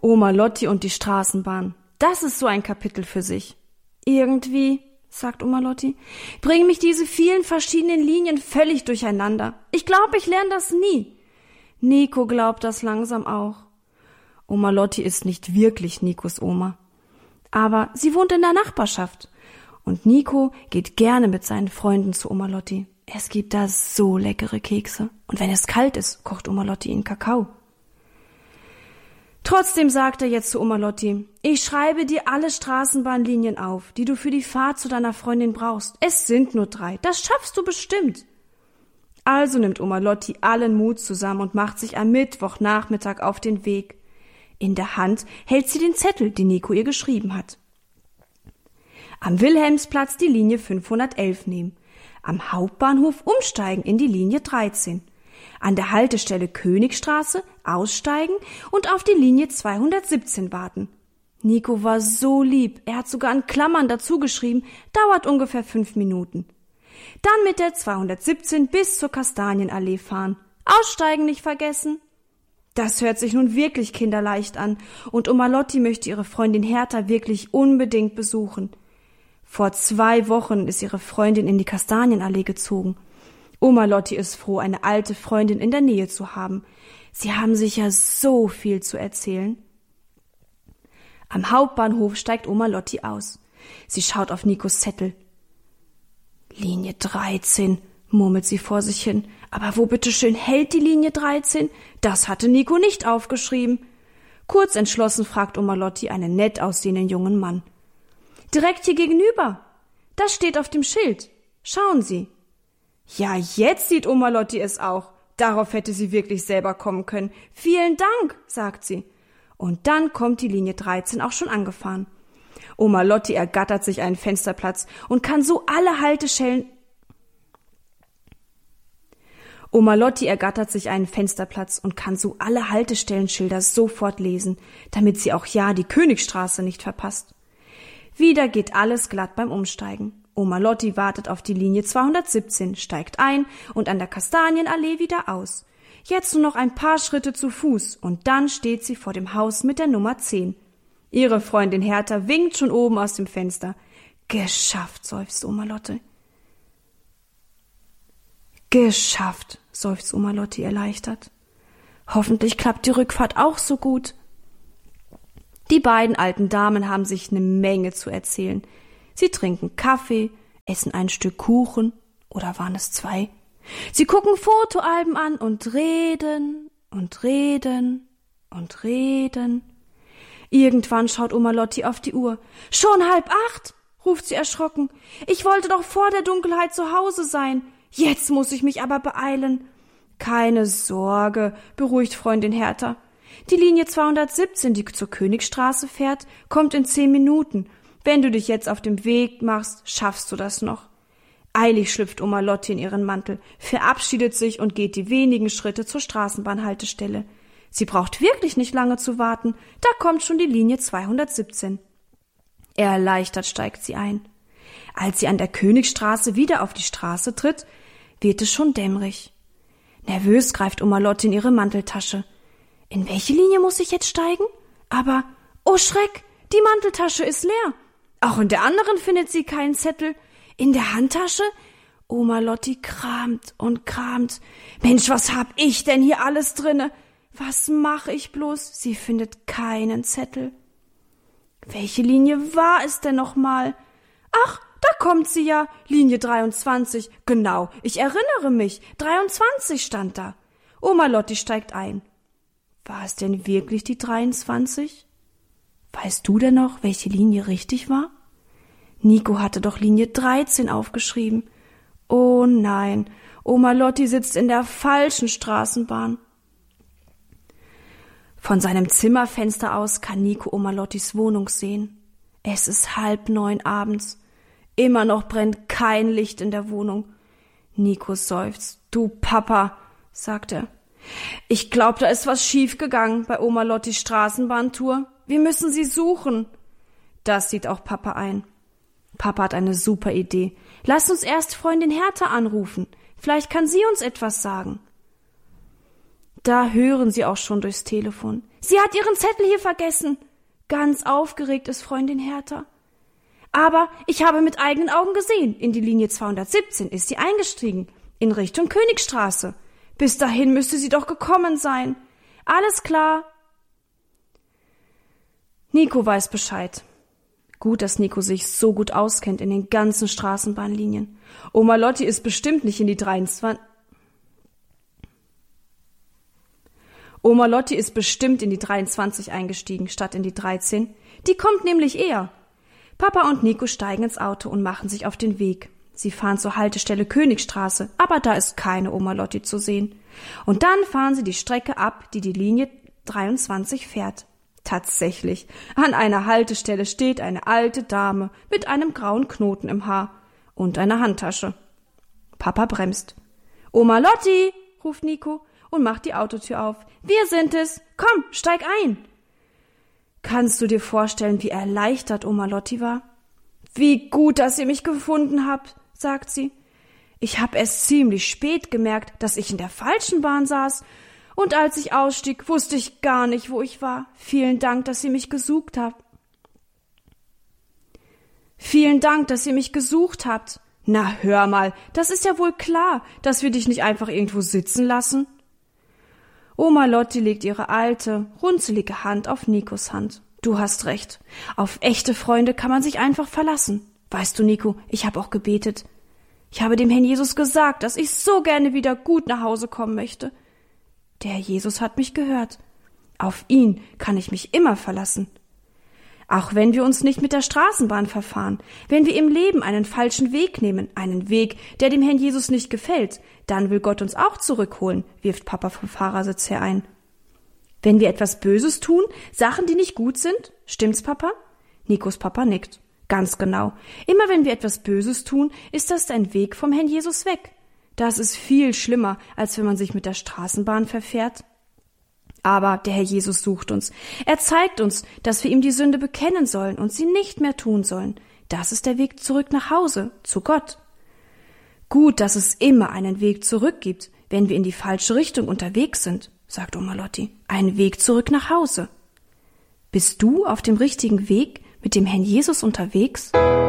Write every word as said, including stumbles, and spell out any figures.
Oma Lotti und die Straßenbahn. Das ist so ein Kapitel für sich. Irgendwie, sagt Oma Lotti, bringen mich diese vielen verschiedenen Linien völlig durcheinander. Ich glaube, ich lerne das nie. Nico glaubt das langsam auch. Oma Lotti ist nicht wirklich Nikos Oma. Aber sie wohnt in der Nachbarschaft. Und Nico geht gerne mit seinen Freunden zu Oma Lotti. Es gibt da so leckere Kekse. Und wenn es kalt ist, kocht Oma Lotti ihnen Kakao. Trotzdem sagt er jetzt zu Oma Lotti, ich schreibe dir alle Straßenbahnlinien auf, die du für die Fahrt zu deiner Freundin brauchst. Es sind nur drei, das schaffst du bestimmt. Also nimmt Oma Lotti allen Mut zusammen und macht sich am Mittwochnachmittag auf den Weg. In der Hand hält sie den Zettel, den Nico ihr geschrieben hat. Am Wilhelmsplatz die Linie fünfhundertelf nehmen, am Hauptbahnhof umsteigen in die Linie dreizehn. An der Haltestelle Königstraße aussteigen und auf die Linie zweihundertsiebzehn warten. Nico war so lieb, er hat sogar in Klammern dazu geschrieben, dauert ungefähr fünf Minuten. Dann mit der zweihundertsiebzehn bis zur Kastanienallee fahren. Aussteigen nicht vergessen. Das hört sich nun wirklich kinderleicht an und Oma Lotti möchte ihre Freundin Hertha wirklich unbedingt besuchen. Vor zwei Wochen ist ihre Freundin in die Kastanienallee gezogen. Oma Lotti ist froh, eine alte Freundin in der Nähe zu haben. Sie haben sicher so viel zu erzählen. Am Hauptbahnhof steigt Oma Lotti aus. Sie schaut auf Nikos Zettel. Linie dreizehn, murmelt sie vor sich hin. Aber wo bitteschön hält die Linie dreizehn? Das hatte Nico nicht aufgeschrieben. Kurz entschlossen fragt Oma Lotti einen nett aussehenden jungen Mann. Direkt hier gegenüber. Das steht auf dem Schild. Schauen Sie. Ja, jetzt sieht Oma Lotti es auch. Darauf hätte sie wirklich selber kommen können. Vielen Dank, sagt sie. Und dann kommt die Linie dreizehn auch schon angefahren. Oma Lotti ergattert sich einen Fensterplatz und kann so alle Haltestellen Oma Lotti ergattert sich einen Fensterplatz und kann so alle Haltestellenschilder sofort lesen, damit sie auch ja die Königstraße nicht verpasst. Wieder geht alles glatt beim Umsteigen. Oma Lotti wartet auf die Linie zweihundertsiebzehn, steigt ein und an der Kastanienallee wieder aus. Jetzt nur noch ein paar Schritte zu Fuß und dann steht sie vor dem Haus mit der Nummer zehn. Ihre Freundin Hertha winkt schon oben aus dem Fenster. Geschafft, seufzt Oma Lotti. Geschafft, seufzt Oma Lotti erleichtert. Hoffentlich klappt die Rückfahrt auch so gut. Die beiden alten Damen haben sich eine Menge zu erzählen. Sie trinken Kaffee, essen ein Stück Kuchen, oder waren es zwei? Sie gucken Fotoalben an und reden und reden und reden. Irgendwann schaut Oma Lotti auf die Uhr. Schon halb acht, ruft sie erschrocken. Ich wollte doch vor der Dunkelheit zu Hause sein. Jetzt muss ich mich aber beeilen. Keine Sorge, beruhigt Freundin Hertha. Die Linie zweihundertsiebzehn, die zur Königstraße fährt, kommt in zehn Minuten. Wenn du dich jetzt auf dem Weg machst, schaffst du das noch. Eilig schlüpft Oma Lotti in ihren Mantel, verabschiedet sich und geht die wenigen Schritte zur Straßenbahnhaltestelle. Sie braucht wirklich nicht lange zu warten, da kommt schon die Linie zweihundertsiebzehn. Erleichtert steigt sie ein. Als sie an der Königstraße wieder auf die Straße tritt, wird es schon dämmerig. Nervös greift Oma Lotti in ihre Manteltasche. In welche Linie muss ich jetzt steigen? Aber, oh Schreck, die Manteltasche ist leer. Auch in der anderen findet sie keinen Zettel. In der Handtasche? Oma Lotti kramt und kramt. Mensch, was hab ich denn hier alles drinne? Was mache ich bloß? Sie findet keinen Zettel. Welche Linie war es denn noch mal? Ach, da kommt sie ja, Linie dreiundzwanzig. Genau, ich erinnere mich, dreiundzwanzig stand da. Oma Lotti steigt ein. War es denn wirklich die dreiundzwanzig? Weißt du denn noch, welche Linie richtig war? Nico hatte doch Linie dreizehn aufgeschrieben. Oh nein, Oma Lotti sitzt in der falschen Straßenbahn. Von seinem Zimmerfenster aus kann Nico Oma Lottis Wohnung sehen. Es ist halb neun abends. Immer noch brennt kein Licht in der Wohnung. Nico seufzt. Du Papa, sagt er. Ich glaub, da ist was schiefgegangen bei Oma Lottis Straßenbahntour. Wir müssen sie suchen. Das sieht auch Papa ein. Papa hat eine super Idee. Lass uns erst Freundin Hertha anrufen. Vielleicht kann sie uns etwas sagen. Da hören sie auch schon durchs Telefon. Sie hat ihren Zettel hier vergessen. Ganz aufgeregt ist Freundin Hertha. Aber ich habe mit eigenen Augen gesehen, in die Linie zweihundertsiebzehn ist sie eingestiegen, in Richtung Königstraße. Bis dahin müsste sie doch gekommen sein. Alles klar. Nico weiß Bescheid. Gut, dass Nico sich so gut auskennt in den ganzen Straßenbahnlinien. Oma Lotti ist bestimmt nicht in die dreiundzwanzig... Oma Lotti ist bestimmt in die dreiundzwanzig eingestiegen, statt in die dreizehn. Die kommt nämlich eher. Papa und Nico steigen ins Auto und machen sich auf den Weg. Sie fahren zur Haltestelle Königstraße, aber da ist keine Oma Lotti zu sehen. Und dann fahren sie die Strecke ab, die die Linie dreiundzwanzig fährt. Tatsächlich, an einer Haltestelle steht eine alte Dame mit einem grauen Knoten im Haar und einer Handtasche. Papa bremst. »Oma Lotti«, ruft Nico und macht die Autotür auf. »Wir sind es. Komm, steig ein.« Kannst du dir vorstellen, wie erleichtert Oma Lotti war? »Wie gut, dass ihr mich gefunden habt«, sagt sie. »Ich hab erst ziemlich spät gemerkt, dass ich in der falschen Bahn saß. Und als ich ausstieg, wusste ich gar nicht, wo ich war. Vielen Dank, dass ihr mich gesucht habt.« »Vielen Dank, dass ihr mich gesucht habt. Na, hör mal, das ist ja wohl klar, dass wir dich nicht einfach irgendwo sitzen lassen.« Oma Lotti legt ihre alte, runzelige Hand auf Nikos Hand. »Du hast recht. Auf echte Freunde kann man sich einfach verlassen. Weißt du, Nico, ich habe auch gebetet. Ich habe dem Herrn Jesus gesagt, dass ich so gerne wieder gut nach Hause kommen möchte. Der Herr Jesus hat mich gehört. Auf ihn kann ich mich immer verlassen. Auch wenn wir uns nicht mit der Straßenbahn verfahren, wenn wir im Leben einen falschen Weg nehmen, einen Weg, der dem Herrn Jesus nicht gefällt, dann will Gott uns auch zurückholen«, wirft Papa vom Fahrersitz her ein. »Wenn wir etwas Böses tun, Sachen, die nicht gut sind, stimmt's, Papa?« Nikos Papa nickt. »Ganz genau. Immer wenn wir etwas Böses tun, ist das ein Weg vom Herrn Jesus weg. Das ist viel schlimmer, als wenn man sich mit der Straßenbahn verfährt. Aber der Herr Jesus sucht uns. Er zeigt uns, dass wir ihm die Sünde bekennen sollen und sie nicht mehr tun sollen. Das ist der Weg zurück nach Hause, zu Gott. Gut, dass es immer einen Weg zurück gibt, wenn wir in die falsche Richtung unterwegs sind«, sagt Oma Lotti. »Ein Weg zurück nach Hause. Bist du auf dem richtigen Weg mit dem Herrn Jesus unterwegs?«